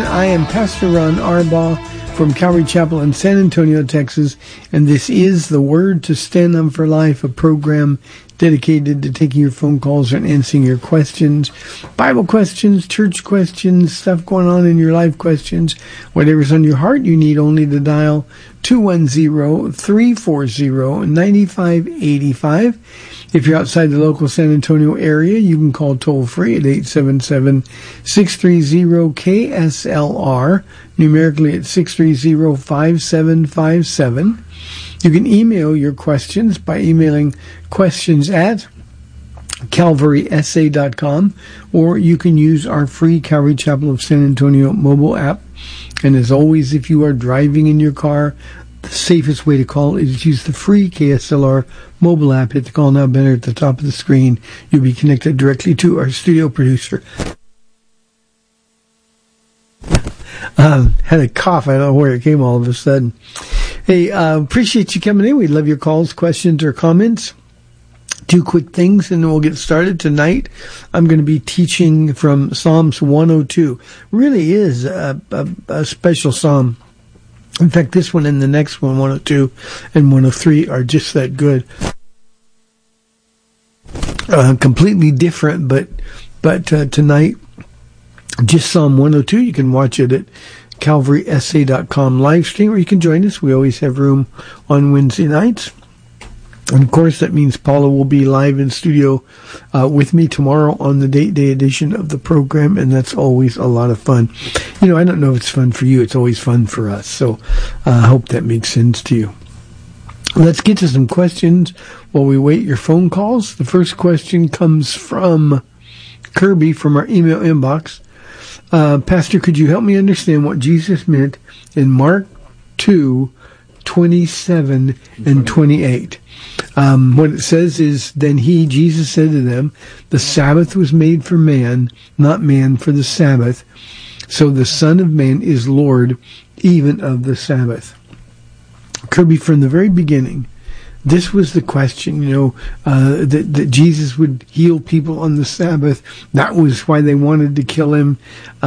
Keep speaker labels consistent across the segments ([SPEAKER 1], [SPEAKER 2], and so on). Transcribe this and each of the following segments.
[SPEAKER 1] I am Pastor Ron Arbaugh from Calvary Chapel in San Antonio, Texas, and this is the Word to Stand On for Life, a program dedicated to taking your phone calls and answering your questions, Bible questions, church questions, stuff going on in your life questions, whatever's on your heart. You need only to dial 210-340-9585. If you're outside the local San Antonio area, you can call toll-free at 877-630-KSLR, numerically at 630-5757. You can email your questions by emailing questions at calvarysa.com, or you can use our free Calvary Chapel of San Antonio mobile app. And as always, if you are driving in your car, the safest way to call is to use the free KSLR mobile app. Hit the Call Now banner at the top of the screen. You'll be connected directly to our studio producer. Had a cough. I don't know where it came all of a sudden. Hey, appreciate you coming in. We love your calls, questions, or comments. Two quick things, and then we'll get started. Tonight, I'm going to be teaching from Psalms 102. Really is a special psalm. In fact, this one and the next one, 102 and 103, are just that good. Completely different, but tonight, just Psalm 102. You can watch it at calvarysa.com live stream, or you can join us. We always have room on Wednesday nights. And of course, that means Paula will be live in studio with me tomorrow on the Date Day edition of the program, and that's always a lot of fun. You know, I don't know if it's fun for you. It's always fun for us, so I hope that makes sense to you. Let's get to some questions while we wait your phone calls. The first question comes from Kirby from our email inbox. Pastor, could you help me understand what Jesus meant in Mark 2:27 and 28? What it says is, then Jesus said to them, the Sabbath was made for man, not man for the Sabbath. So the Son of Man is Lord even of the Sabbath. Kirby, from the very beginning, this was the question, that Jesus would heal people on the Sabbath. That was why they wanted to kill him.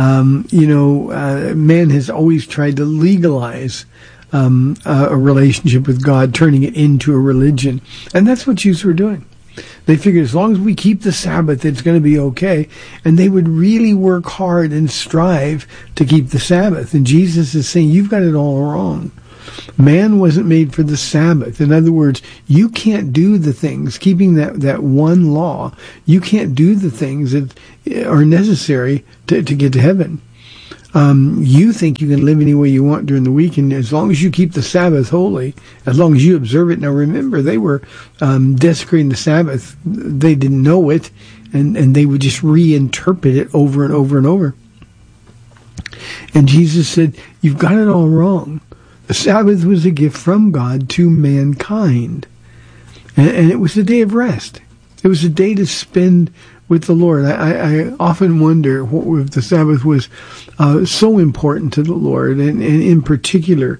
[SPEAKER 1] Man has always tried to legalize a relationship with God, turning it into a religion. And that's what Jews were doing. They figured as long as we keep the Sabbath, it's going to be okay. And they would really work hard and strive to keep the Sabbath. And Jesus is saying, you've got it all wrong. Man wasn't made for the Sabbath. In other words, you can't do the things, keeping that one law, you can't do the things that are necessary to get to heaven. You think you can live any way you want during the week, and as long as you keep the Sabbath holy, as long as you observe it. Now remember, they were desecrating the Sabbath. They didn't know it, and they would just reinterpret it over and over and over. And Jesus said, you've got it all wrong. The Sabbath was a gift from God to mankind. And it was a day of rest. It was a day to spend with the Lord. I often wonder if the Sabbath was so important to the Lord, and in particular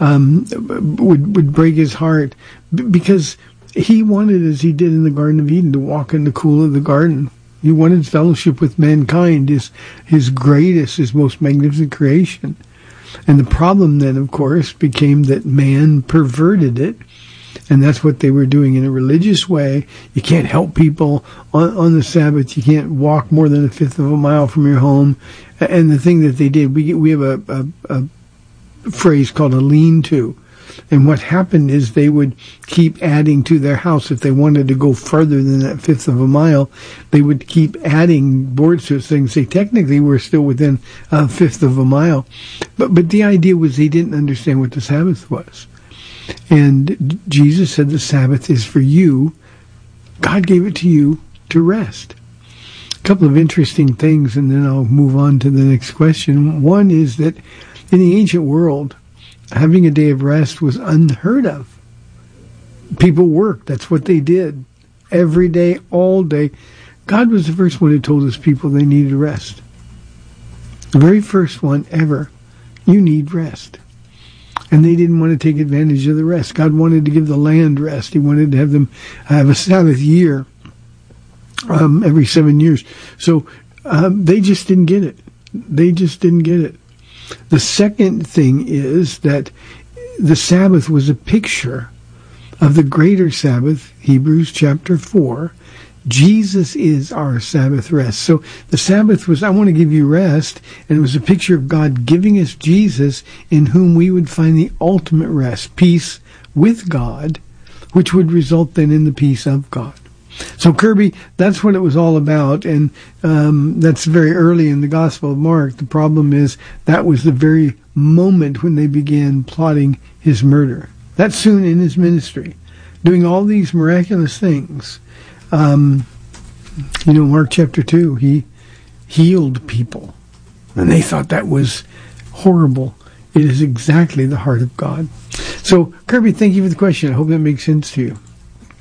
[SPEAKER 1] would break his heart, because he wanted, as he did in the Garden of Eden, to walk in the cool of the garden. He wanted fellowship with mankind, his greatest, his most magnificent creation. And the problem then, of course, became that man perverted it. And that's what they were doing in a religious way. You can't help people on the Sabbath. You can't walk more than a fifth of a mile from your home. And the thing that they did, we have a phrase called a lean-to. And what happened is they would keep adding to their house. If they wanted to go further than that fifth of a mile, they would keep adding boards to it, so they can say, technically, we're still within a fifth of a mile. But the idea was they didn't understand what the Sabbath was. And Jesus said the Sabbath is for you. God gave it to you to rest. A couple of interesting things, and then I'll move on to the next question. One is that in the ancient world, having a day of rest was unheard of. People worked. That's what they did. Every day, all day. God was the first one who told his people they needed rest. The very first one ever. You need rest. And they didn't want to take advantage of the rest. God wanted to give the land rest. He wanted to have them have a Sabbath year every 7 years. So they just didn't get it. They just didn't get it. The second thing is that the Sabbath was a picture of the greater Sabbath, Hebrews chapter 4. Jesus is our Sabbath rest. So the Sabbath was, I want to give you rest, and it was a picture of God giving us Jesus, in whom we would find the ultimate rest, peace with God, which would result then in the peace of God. So Kirby, that's what it was all about, and that's very early in the Gospel of Mark. The problem is that was the very moment when they began plotting his murder. That's soon in his ministry, doing all these miraculous things. Mark chapter 2, he healed people, and they thought that was horrible. It is exactly the heart of God. So, Kirby, thank you for the question. I hope that makes sense to you.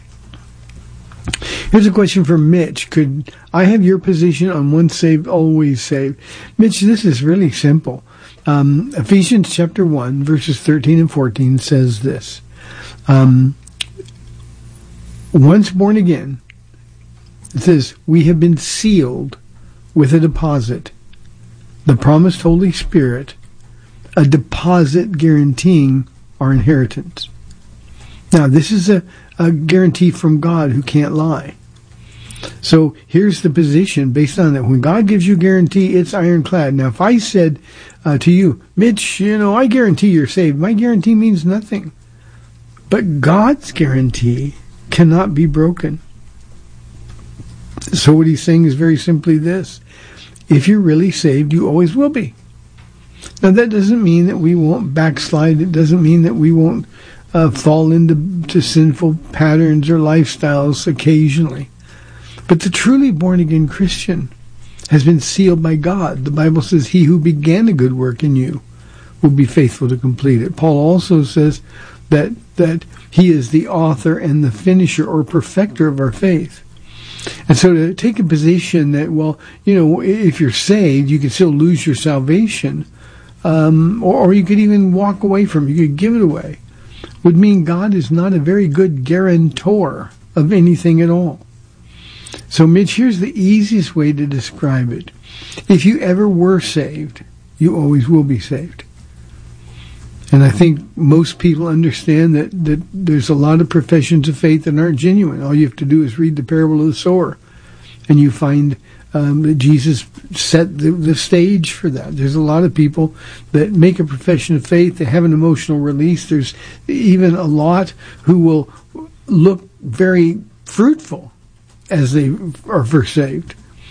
[SPEAKER 1] Here's a question from Mitch. Could I have your position on once saved, always saved? Mitch, this is really simple. Ephesians chapter 1, verses 13 and 14 says this. Once born again, it says, we have been sealed with a deposit, the promised Holy Spirit, a deposit guaranteeing our inheritance. Now, this is a guarantee from God who can't lie. So here's the position based on that. When God gives you a guarantee, it's ironclad. Now, if I said to you, Mitch, I guarantee you're saved, my guarantee means nothing. But God's guarantee cannot be broken. So what he's saying is very simply this. If you're really saved, you always will be. Now, that doesn't mean that we won't backslide. It doesn't mean that we won't fall into sinful patterns or lifestyles occasionally. But the truly born-again Christian has been sealed by God. The Bible says, he who began a good work in you will be faithful to complete it. Paul also says that he is the author and the finisher or perfecter of our faith. And so to take a position that, if you're saved, you can still lose your salvation, or you could even walk away from it, you could give it away, would mean God is not a very good guarantor of anything at all. So, Mitch, here's the easiest way to describe it. If you ever were saved, you always will be saved. And I think most people understand that there's a lot of professions of faith that aren't genuine. All you have to do is read the parable of the sower, and you find that Jesus set the stage for that. There's a lot of people that make a profession of faith. They have an emotional release. There's even a lot who will look very fruitful as they are first saved.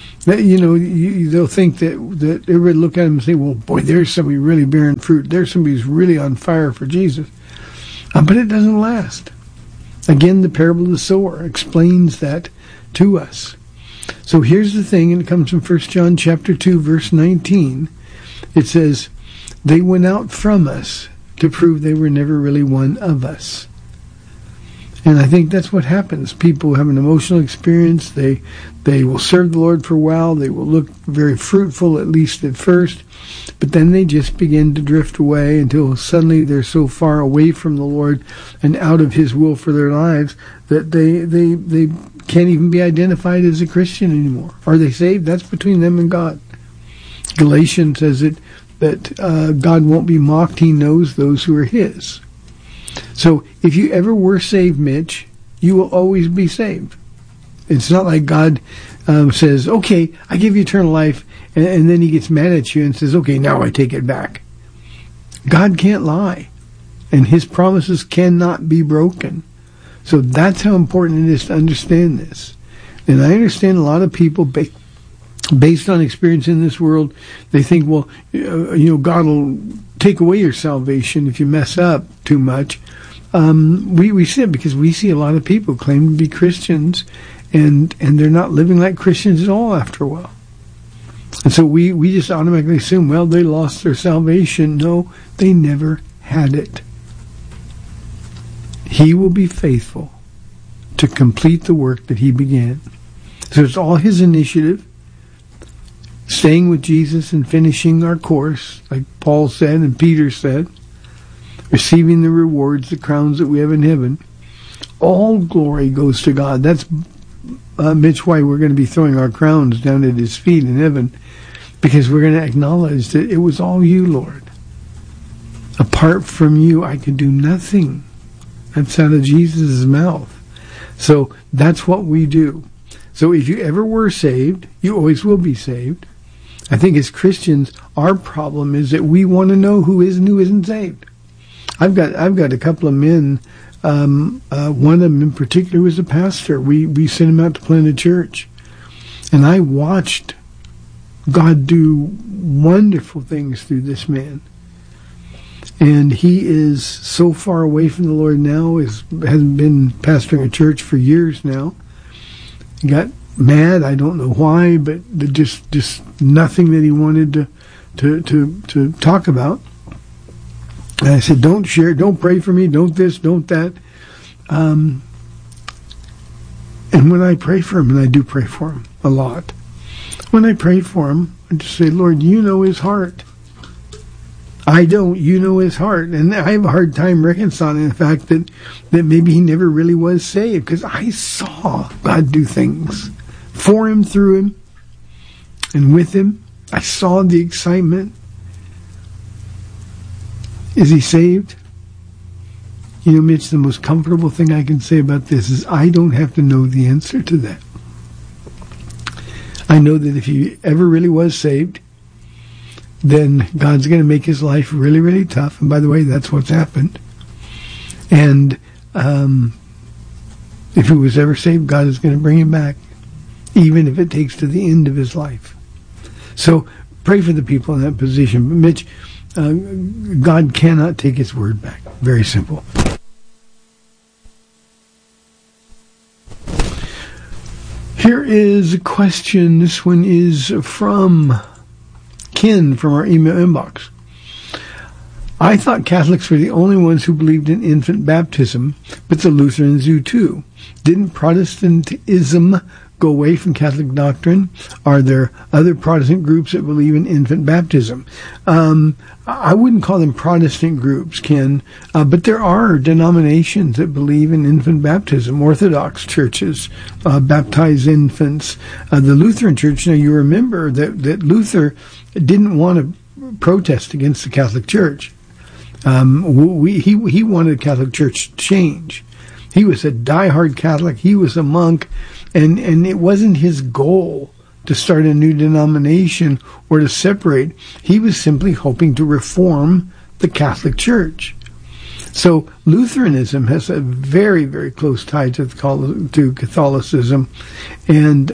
[SPEAKER 1] They'll think that everybody look at them and say, well, boy, there's somebody really bearing fruit. There's somebody who's really on fire for Jesus. But it doesn't last. Again, the parable of the sower explains that to us. So here's the thing, and it comes from 1 John chapter 2, verse 19. It says, they went out from us to prove they were never really one of us. And I think that's what happens. People have an emotional experience. They will serve the Lord for a while. They will look very fruitful, at least at first. But then they just begin to drift away until suddenly they're so far away from the Lord and out of His will for their lives that they can't even be identified as a Christian anymore. Are they saved? That's between them and God. Galatians says that God won't be mocked. He knows those who are His. So if you ever were saved, Mitch, you will always be saved. It's not like God says, okay, I give you eternal life, and then He gets mad at you and says, okay, now I take it back. God can't lie, and His promises cannot be broken. So that's how important it is to understand this. And I understand a lot of people, based on experience in this world, they think, well, God will take away your salvation if you mess up too much. We see it because we see a lot of people claim to be Christians, and they're not living like Christians at all after a while. And so we just automatically assume, well, they lost their salvation. No, they never had it. He will be faithful to complete the work that He began. So it's all His initiative. Staying with Jesus and finishing our course, like Paul said and Peter said, receiving the rewards, the crowns that we have in heaven. All glory goes to God. That's, Mitch, why we're going to be throwing our crowns down at His feet in heaven, because we're going to acknowledge that it was all You, Lord. Apart from you, I can do nothing. That's out of Jesus' mouth. So that's what we do. So if you ever were saved, you always will be saved. I think as Christians, our problem is that we want to know who is and who isn't saved. I've got a couple of men. One of them in particular was a pastor. We sent him out to plant a church, and I watched God do wonderful things through this man. And he is so far away from the Lord now, hasn't been pastoring a church for years now. He got mad, I don't know why, but just nothing that he wanted to talk about. And I said, don't share, don't pray for me, don't this, don't that. And when I pray for him, and I do pray for him a lot, when I pray for him, I just say, Lord, you know his heart. I don't, you know his heart. And I have a hard time reconciling the fact that maybe he never really was saved, because I saw God do things for him, through him, and with him. I saw the excitement. Is he saved? You know, Mitch, the most comfortable thing I can say about this is I don't have to know the answer to that. I know that if he ever really was saved, then God's going to make his life really, really tough. And by the way, that's what's happened. And if he was ever saved, God is going to bring him back, even if it takes to the end of his life. So pray for the people in that position. But Mitch, God cannot take his word back. Very simple. Here is a question. This one is from Ken from our email inbox. I thought Catholics were the only ones who believed in infant baptism, but the Lutherans do too. Didn't Protestantism go away from Catholic doctrine? Are there other Protestant groups that believe in infant baptism? I wouldn't call them Protestant groups, Ken, but there are denominations that believe in infant baptism. Orthodox churches baptize infants. The Lutheran Church, now you remember that Luther didn't want to protest against the Catholic Church. He wanted the Catholic Church to change. He was a diehard Catholic. He was a monk, and it wasn't his goal to start a new denomination or to separate. He was simply hoping to reform the Catholic Church. So Lutheranism has a very, very close tie to Catholicism, and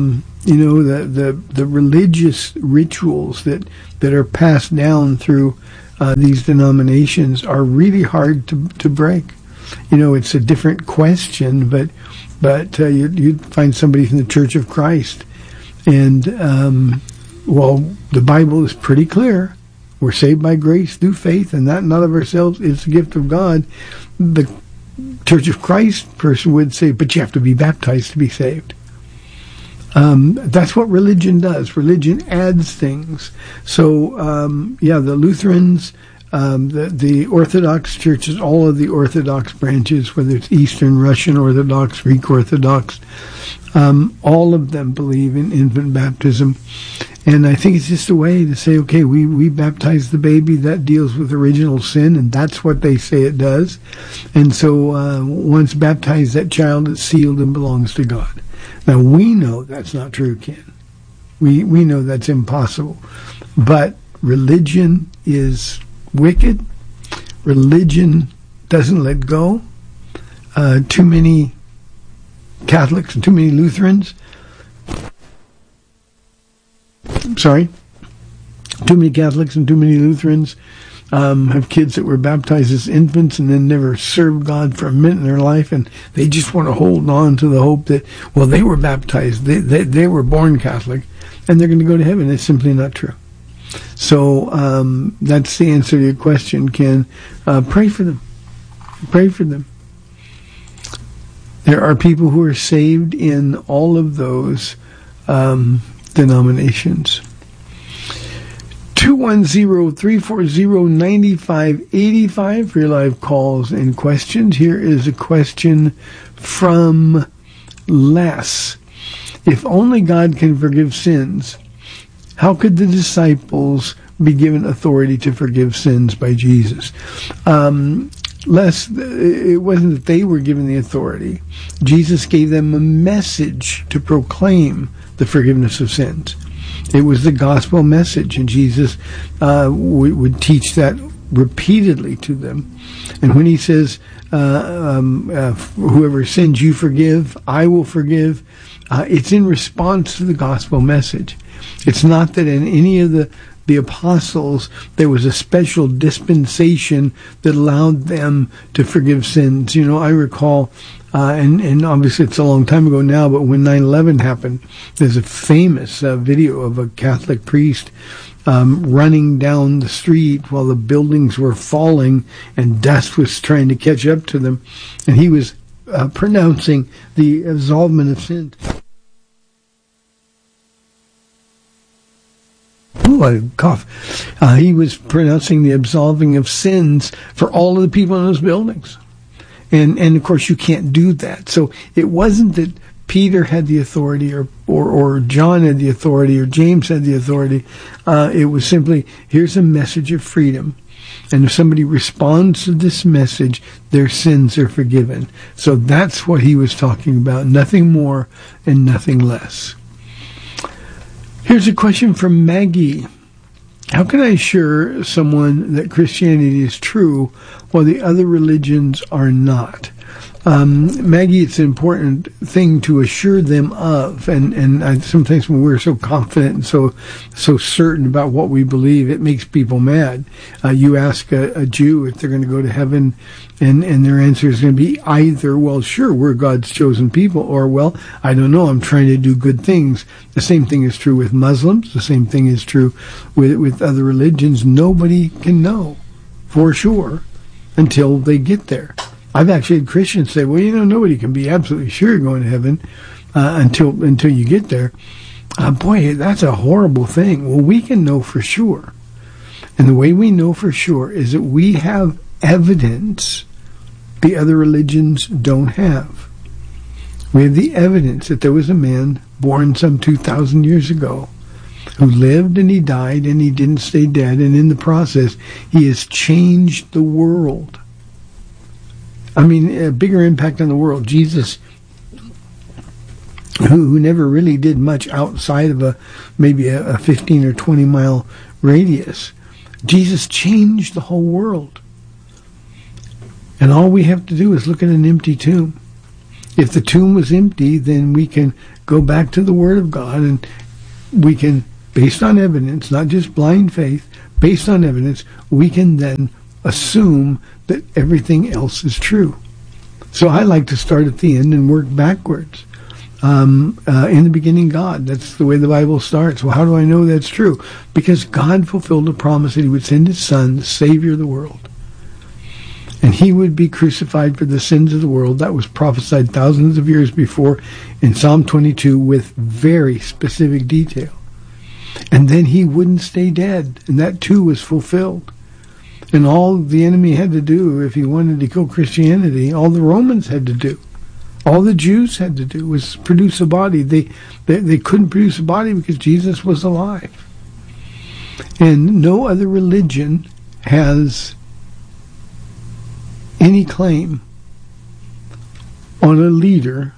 [SPEAKER 1] the religious rituals that are passed down through these denominations are really hard to break. You know, it's a different question, but you'd find somebody from the Church of Christ, and the Bible is pretty clear. We're saved by grace through faith, and that not of ourselves is the gift of God. The Church of Christ person would say, but you have to be baptized to be saved. That's what religion does. Religion adds things. So, the Lutherans, the Orthodox churches, all of the Orthodox branches, whether it's Eastern, Russian Orthodox, Greek Orthodox, all of them believe in infant baptism. And I think it's just a way to say, okay, we baptize the baby. That deals with original sin, and that's what they say it does. And so once baptized, that child is sealed and belongs to God. Now, we know that's not true, Ken. We know that's impossible. But religion is wicked. Religion doesn't let go. Too many Catholics and too many Lutherans. Too many Catholics and too many Lutherans have kids that were baptized as infants and then never served God for a minute in their life, and they just want to hold on to the hope that, well, they were baptized, they were born Catholic, and they're going to go to heaven. It's simply not true. So that's the answer to your question, Ken. Pray for them. Pray for them. There are people who are saved in all of those denominations. 210-340-9585 for your live calls and questions. Here is a question from Les. If only God can forgive sins, how could the disciples be given authority to forgive sins by Jesus. It wasn't that they were given the authority. Jesus gave them a message to proclaim the forgiveness of sins. It was the gospel message, and Jesus would teach that repeatedly to them. And when he says, whoever sins you forgive, I will forgive, it's in response to the gospel message. It's not that in any of the apostles there was a special dispensation that allowed them to forgive sins. I recall, and obviously it's a long time ago now, but when 9/11 happened, there's a famous video of a Catholic priest running down the street while the buildings were falling and dust was trying to catch up to them, and he was pronouncing the absolvement of sins. Ooh, I cough. He was pronouncing the absolving of sins for all of the people in those buildings. And of course you can't do that. So it wasn't that Peter had the authority or John had the authority or James had the authority. It was simply, here's a message of freedom. And if somebody responds to this message, their sins are forgiven. So that's what he was talking about. Nothing more and nothing less. Here's a question from Maggie. How can I assure someone that Christianity is true while the other religions are not? Maggie, it's an important thing to assure them of, and sometimes when we're so confident and so certain about what we believe, it makes people mad. You ask a Jew if they're going to go to heaven, and their answer is going to be either, well, sure, we're God's chosen people, or, well, I don't know, I'm trying to do good things. The same thing is true with Muslims. The same thing is true with other religions. Nobody can know for sure until they get there. I've actually had Christians say, well, nobody can be absolutely sure you're going to heaven until you get there. Boy, that's a horrible thing. Well, we can know for sure. And the way we know for sure is that we have evidence the other religions don't have. We have the evidence that there was a man born some 2,000 years ago who lived and he died and he didn't stay dead. And in the process, he has changed the world. I mean, a bigger impact on the world. Jesus, who never really did much outside of maybe a 15 or 20 mile radius. Jesus changed the whole world. And all we have to do is look at an empty tomb. If the tomb was empty, then we can go back to the Word of God and we can, based on evidence, not just blind faith, based on evidence, we can then assume that everything else is true. So I like to start at the end and work backwards. In the beginning, God. That's the way the Bible starts. Well, how do I know that's true? Because God fulfilled a promise that he would send his Son, the Savior of the world. And he would be crucified for the sins of the world. That was prophesied thousands of years before in Psalm 22 with very specific detail. And then he wouldn't stay dead. And that too was fulfilled. And all the enemy had to do, if he wanted to kill Christianity, all the Romans had to do, all the Jews had to do was produce a body. They couldn't produce a body because Jesus was alive. And no other religion has any claim on a leader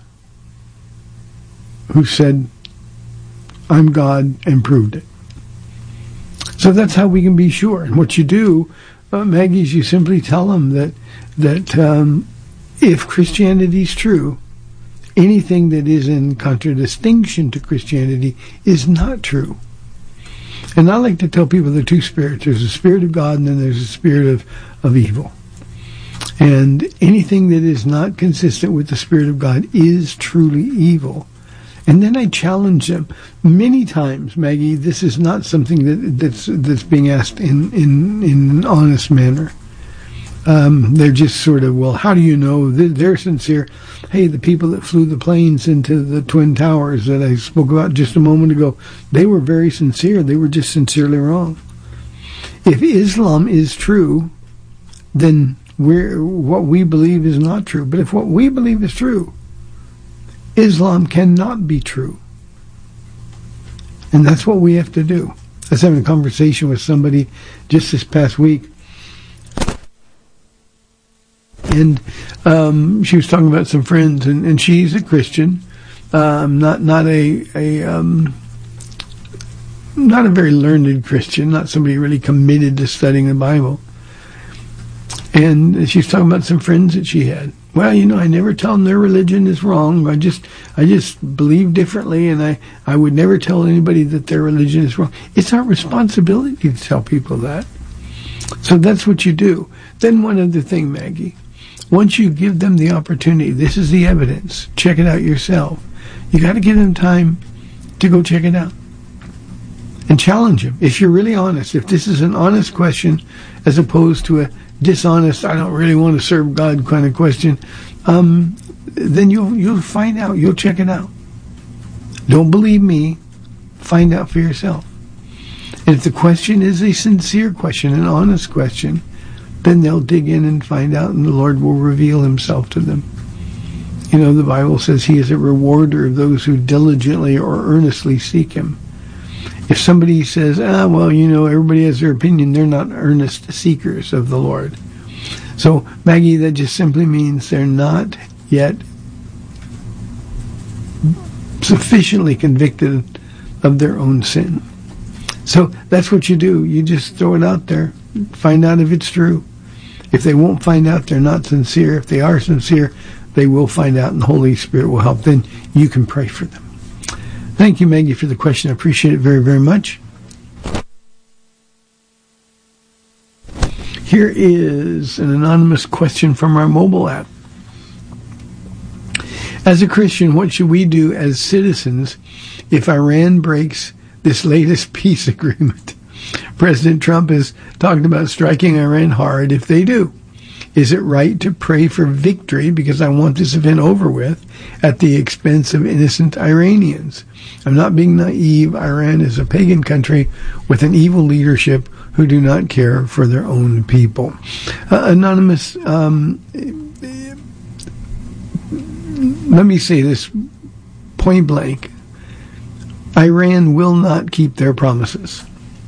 [SPEAKER 1] who said, I'm God, and proved it. So that's how we can be sure. And what you do, Maggie, is you simply tell them that if Christianity is true, anything that is in contradistinction to Christianity is not true. And I like to tell people there are two spirits. There's a spirit of God and then there's a spirit of evil. And anything that is not consistent with the Spirit of God is truly evil. And then I challenge them many times, Maggie. This is not something that's being asked in an honest manner. They're just sort of, well, how do you know? They're sincere. Hey, the people that flew the planes into the Twin Towers that I spoke about just a moment ago, they were very sincere. They were just sincerely wrong. If Islam is true, then what we believe is not true. But if what we believe is true, Islam cannot be true. And that's what we have to do. was having a conversation with somebody just this past week, and she was talking about some friends, and she's a Christian, not a very learned Christian, not somebody really committed to studying the Bible. And she was talking about some friends that she had. Well, I never tell them their religion is wrong. I just believe differently, and I would never tell anybody that their religion is wrong. It's our responsibility to tell people that. So that's what you do. Then one other thing, Maggie. Once you give them the opportunity, this is the evidence. Check it out yourself. You got to give them time to go check it out. And challenge them. If you're really honest, if this is an honest question as opposed to a dishonest, I don't really want to serve God kind of question, then you'll find out. You'll check it out. Don't believe me. Find out for yourself. And if the question is a sincere question, an honest question, then they'll dig in and find out, and the Lord will reveal himself to them. The Bible says he is a rewarder of those who diligently or earnestly seek him. If somebody says, everybody has their opinion, they're not earnest seekers of the Lord. So, Maggie, that just simply means they're not yet sufficiently convicted of their own sin. So that's what you do. You just throw it out there, find out if it's true. If they won't find out, they're not sincere. If they are sincere, they will find out, and the Holy Spirit will help. Then you can pray for them. Thank you, Maggie, for the question. I appreciate it very, very much. Here is an anonymous question from our mobile app. As a Christian, what should we do as citizens if Iran breaks this latest peace agreement? President Trump has talked about striking Iran hard if they do. Is it right to pray for victory, because I want this event over with, at the expense of innocent Iranians? I'm not being naive. Iran is a pagan country with an evil leadership who do not care for their own people. Anonymous, let me say this point blank. Iran will not keep their promises.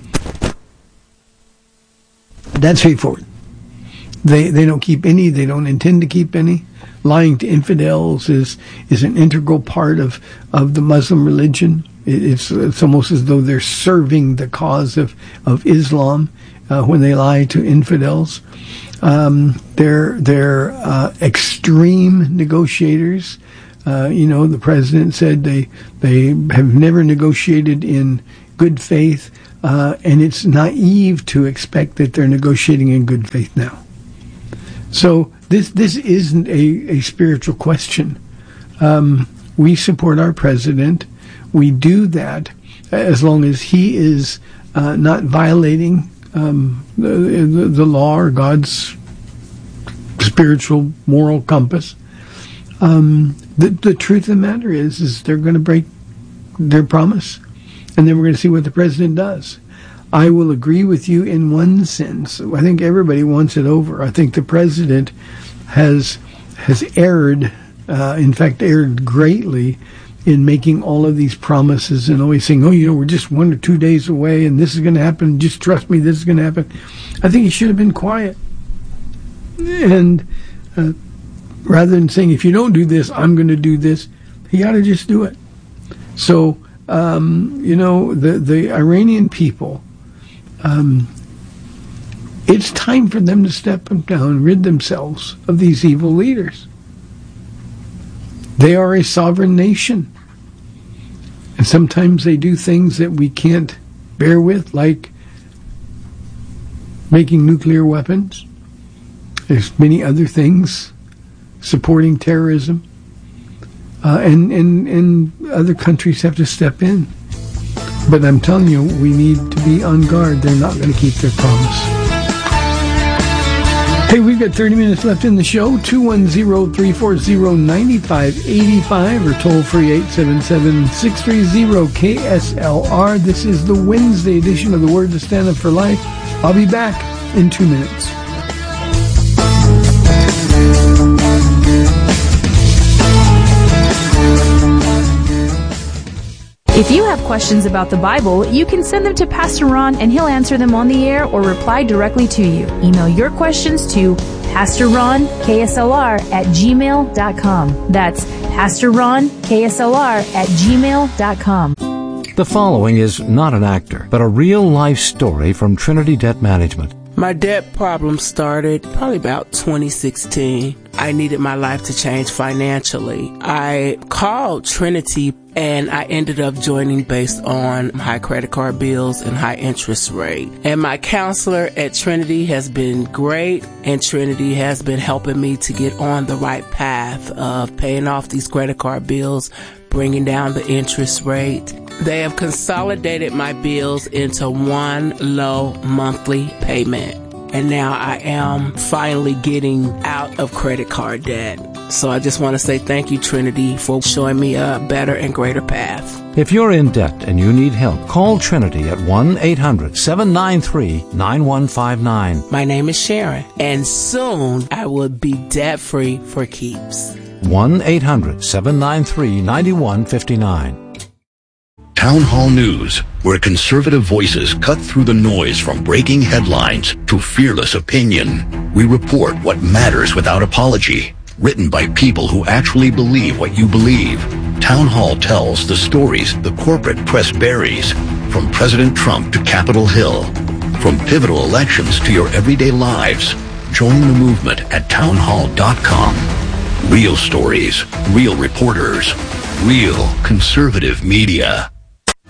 [SPEAKER 1] That's straightforward. They don't keep any. They don't intend to keep any. Lying to infidels is an integral part of the Muslim religion. It's almost as though they're serving the cause of Islam when they lie to infidels. They're extreme negotiators. The president said they have never negotiated in good faith, and it's naive to expect that they're negotiating in good faith now. So this isn't a spiritual question. We support our president. We do that as long as he is not violating the law or God's spiritual moral compass. The truth of the matter is they're going to break their promise, and then we're going to see what the president does. I will agree with you in one sense. I think everybody wants it over. I think the president has erred, in fact, erred greatly in making all of these promises and always saying, we're just 1 or 2 days away and this is going to happen. Just trust me, this is going to happen. I think he should have been quiet. And rather than saying, if you don't do this, I'm going to do this, he ought to just do it. So, the Iranian people, it's time for them to step down and rid themselves of these evil leaders. They are a sovereign nation. And sometimes they do things that we can't bear with, like making nuclear weapons. There's many other things, supporting terrorism. And other countries have to step in. But I'm telling you, we need to be on guard. They're not going to keep their promise. Hey, we've got 30 minutes left in the show. 210-340-9585 or toll-free 877-630-KSLR. This is the Wednesday edition of the Word to Stand Up for Life. I'll be back in 2 minutes.
[SPEAKER 2] If you have questions about the Bible, you can send them to Pastor Ron and he'll answer them on the air or reply directly to you. Email your questions to PastorRonKSLR@gmail.com. That's PastorRonKSLR@gmail.com.
[SPEAKER 3] The following is not an actor, but a real-life story from Trinity Debt Management.
[SPEAKER 4] My debt problem started probably about 2016. I needed my life to change financially. I called Trinity and I ended up joining based on high credit card bills and high interest rate. And my counselor at Trinity has been great, and Trinity has been helping me to get on the right path of paying off these credit card bills, bringing down the interest rate. They have consolidated my bills into one low monthly payment. And now I am finally getting out of credit card debt. So I just want to say thank you, Trinity, for showing me a better and greater path.
[SPEAKER 3] If you're in debt and you need help, call Trinity at 1-800-793-9159.
[SPEAKER 4] My name is Sharon, and soon I will be debt-free for keeps.
[SPEAKER 3] 1-800-793-9159.
[SPEAKER 5] Town Hall News, where conservative voices cut through the noise from breaking headlines to fearless opinion. We report what matters without apology. Written by people who actually believe what you believe. Town Hall tells the stories the corporate press buries, from President Trump to Capitol Hill. From pivotal elections to your everyday lives. Join the movement at townhall.com. Real stories, real reporters, real conservative media.